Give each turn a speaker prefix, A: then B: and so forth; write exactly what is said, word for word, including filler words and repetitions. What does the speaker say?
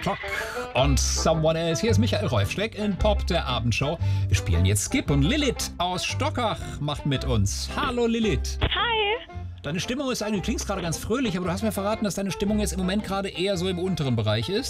A: Clock und Someone Else. Hier ist Michael Rolfschleck in Pop, der Abendshow. Wir spielen jetzt Skip und Lilith aus Stockach macht mit uns. Hallo Lilith.
B: Hi.
A: Deine Stimmung ist eigentlich, du klingst gerade ganz fröhlich, aber du hast mir verraten, dass deine Stimmung jetzt im Moment gerade eher so im unteren Bereich ist.